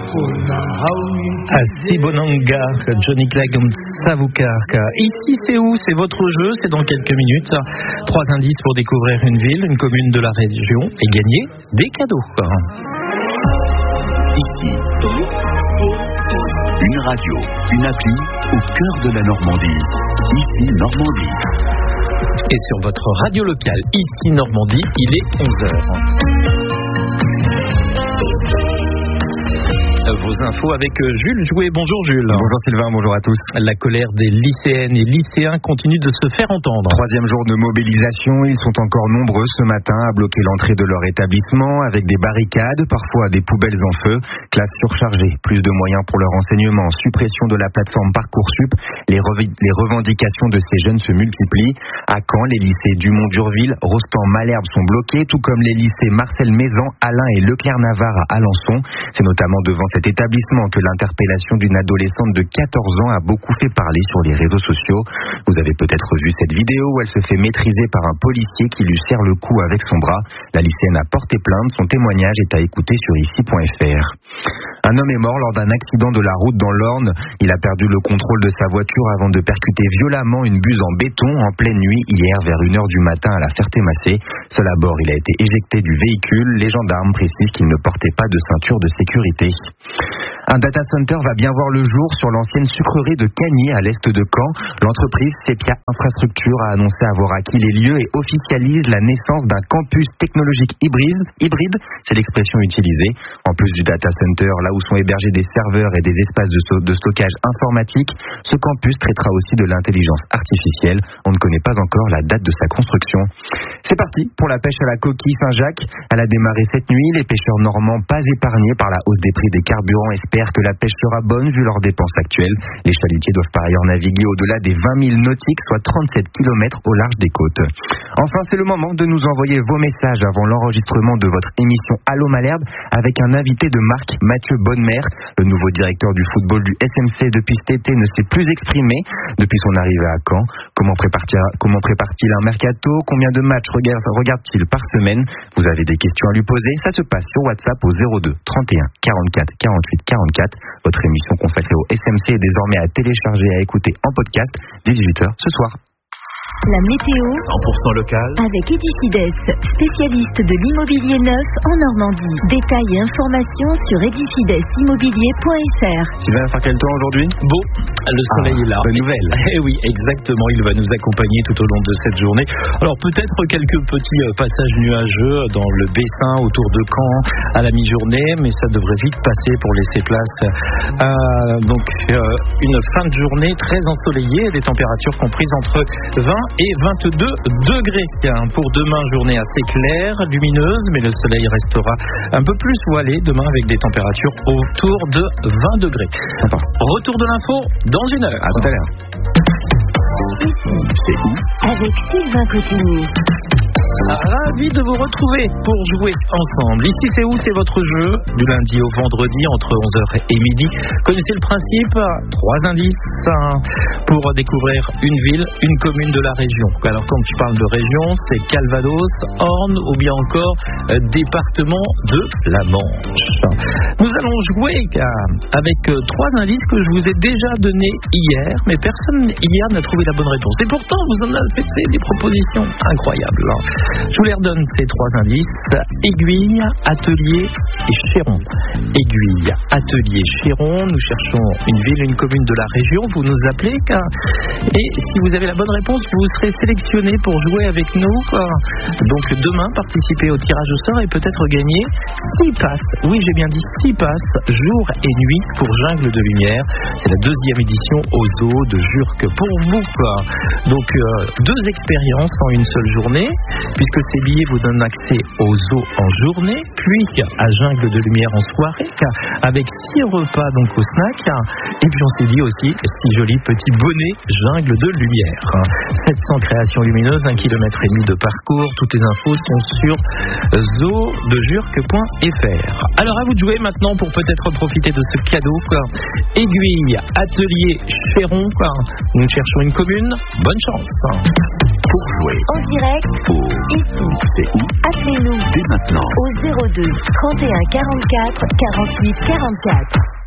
Sibonanga, Johnny Clegg, Savukarka. Ici c'est où? C'est votre jeu, c'est dans quelques minutes. 3 indices pour découvrir une ville, une commune de la région et gagner des cadeaux. Ici, une radio, une appli au cœur de la Normandie. Ici Normandie. Et sur votre radio locale, ici Normandie, il est 11h. Vos infos avec Jules Jouet. Bonjour Jules. Bonjour Sylvain, bonjour à tous. La colère des lycéennes et lycéens continue de se faire entendre. 3e jour de mobilisation, ils sont encore nombreux ce matin à bloquer l'entrée de leur établissement avec des barricades, parfois des poubelles en feu, classes surchargées, plus de moyens pour leur enseignement, suppression de la plateforme Parcoursup. Les revendications de ces jeunes se multiplient. À Caen, les lycées Dumont-Durville, Rostand, Malherbe sont bloqués, tout comme les lycées Marcel Maison, Alain et Leclerc-Navarre à Alençon. C'est notamment devant cet établissement que l'interpellation d'une adolescente de 14 ans a beaucoup fait parler sur les réseaux sociaux. Vous avez peut-être vu cette vidéo où elle se fait maîtriser par un policier qui lui serre le cou avec son bras. La lycéenne a porté plainte, son témoignage est à écouter sur ici.fr. Un homme est mort lors d'un accident de la route dans l'Orne. Il a perdu le contrôle de sa voiture avant de percuter violemment une buse en béton en pleine nuit hier vers 1h du matin à la Ferté-Massé. Seul à bord, il a été éjecté du véhicule. Les gendarmes précisent qu'il ne portait pas de ceinture de sécurité. Un data center va bien voir le jour sur l'ancienne sucrerie de Cagny à l'est de Caen. L'entreprise Sepia Infrastructure a annoncé avoir acquis les lieux et officialise la naissance d'un campus technologique hybride, c'est l'expression utilisée. En plus du data center, là où sont hébergés des serveurs et des espaces de stockage informatique, ce campus traitera aussi de l'intelligence artificielle. On ne connaît pas encore la date de sa construction. C'est parti pour la pêche à la coquille Saint-Jacques. Elle a démarré cette nuit. Les pêcheurs normands, pas épargnés par la hausse des prix des carburants, espèrent que la pêche sera bonne vu leurs dépenses actuelles. Les chalutiers doivent par ailleurs naviguer au-delà des 20 000 nautiques, soit 37 km au large des côtes. Enfin, c'est le moment de nous envoyer vos messages avant l'enregistrement de votre émission Allô Malherbe avec un invité de marque, Mathieu Bonnemère. Le nouveau directeur du football du SMC depuis cet été ne s'est plus exprimé depuis son arrivée à Caen. Comment prépare-t-il un mercato? Combien de matchs regarde-t-il par semaine? Vous avez des questions à lui poser? Ça se passe sur WhatsApp au 02 31 44 48 44. Votre émission consacrée au SMC est désormais à télécharger et à écouter en podcast dès 18h ce soir. La météo 100% local avec Edifides, spécialiste de l'immobilier neuf en Normandie. Détails et informations sur edifidesimmobilier.fr. Sylvain, va faire quel temps aujourd'hui? Beau, le soleil est là. Bonne nouvelle. Eh oui, exactement, il va nous accompagner tout au long de cette journée. Alors peut-être quelques petits passages nuageux dans le Bessin autour de Caen à la mi-journée, mais ça devrait vite passer pour laisser place à une fin de journée très ensoleillée et des températures comprises entre 20 et 22 degrés. Pour demain, journée assez claire, lumineuse, mais le soleil restera un peu plus voilé demain avec des températures autour de 20 degrés. Retour de l'info dans 1 heure. À tout à l'heure. C'est où? Avec Sylvain Cotigny. Ravi de vous retrouver pour jouer ensemble. Ici c'est où? C'est votre jeu du lundi au vendredi entre 11h et midi. Connaissez le principe? 3 indices pour découvrir une ville, une commune de la région. Alors quand tu parles de région, c'est Calvados, Orne ou bien encore département de la Manche. Nous allons jouer avec 3 indices que je vous ai déjà donnés hier, mais personne hier n'a trouvé la bonne réponse. Et pourtant vous en avez fait des propositions incroyables. Je vous les redonne ces 3 indices. Aiguille, Atelier et Chéron. Aiguille, Atelier, Chéron. Nous cherchons une ville, une commune de la région. Vous nous appelez et si vous avez la bonne réponse, vous serez sélectionné pour jouer avec nous. Donc demain, participez au tirage au sort et peut-être gagner 6 passes. Oui, j'ai bien dit 6 passes, jour et nuit pour Jungle de Lumière. C'est la 2e édition au zoo de Jurques pour vous. Donc 2 expériences en une seule journée, puisque ces billets vous donnent accès au zoo en journée, puis à Jungle de Lumière en soirée, avec 6 repas donc au snack, et puis on s'est dit aussi 6 jolis petits bonnets Jungle de Lumière. 700 créations lumineuses, 1,5 km de parcours, toutes les infos sont sur zoodejurques.fr. Alors à vous de jouer maintenant pour peut-être profiter de ce cadeau. Aiguille, Atelier, Chéron, nous cherchons une commune, bonne chance. Pour jouer En direct, ici. C'est où? Appelez-nous Dès maintenant. au 02 31 44 48 44.